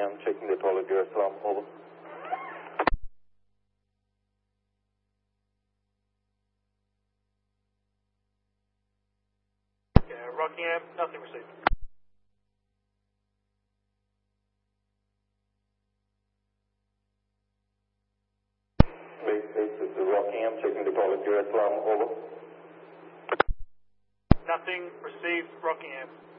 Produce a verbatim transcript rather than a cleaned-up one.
Rockingham, checking the toilet, Dar es Salaam, over. Okay, Rockingham, nothing received. Base six, this is Rockingham, checking the toilet, Dar es Salaam, over. Nothing received, Rockingham.